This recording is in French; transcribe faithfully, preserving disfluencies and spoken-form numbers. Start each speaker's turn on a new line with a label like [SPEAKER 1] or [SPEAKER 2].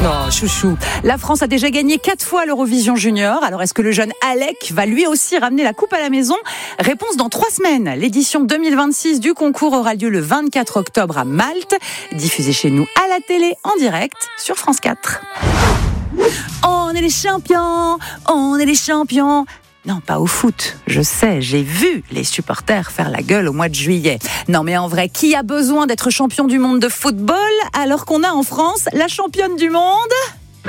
[SPEAKER 1] Non, chouchou. La France a déjà gagné quatre fois l'Eurovision Junior. Alors, est-ce que le jeune Alec va lui aussi ramener la coupe à la maison ? Réponse dans trois semaines. L'édition deux mille vingt-six du concours aura lieu le vingt-quatre octobre à Malte. Diffusée chez nous à la télé en direct sur France quatre. On est les champions, on est les champions. Non, pas au foot. Je sais, j'ai vu les supporters faire la gueule au mois de juillet. Non, mais en vrai, qui a besoin d'être champion du monde de football alors qu'on a en France la championne du monde ?